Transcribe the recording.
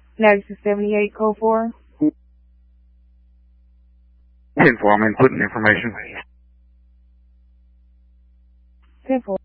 9678, code 4. 10-4, I'm inputting information. 10-4.